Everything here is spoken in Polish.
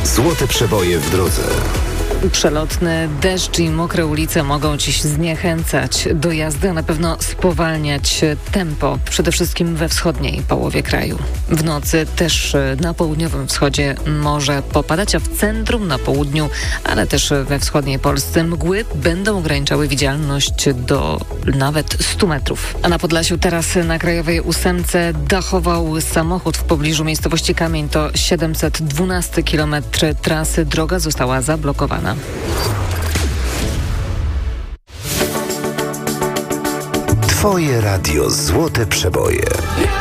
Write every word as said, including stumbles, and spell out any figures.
Złote przeboje w drodze. Przelotny deszcz i mokre ulice mogą Ciś zniechęcać do jazdy, a na pewno spowalniać tempo, przede wszystkim we wschodniej połowie kraju. W nocy też na południowym wschodzie może popadać, a w centrum, na południu, ale też we wschodniej Polsce mgły będą ograniczały widzialność do nawet stu metrów. A na Podlasiu teraz na Krajowej ósemce dachował samochód w pobliżu miejscowości Kamień. To siedemset dwunasty kilometr trasy. Droga została zablokowana. Twoje radio Złote Przeboje.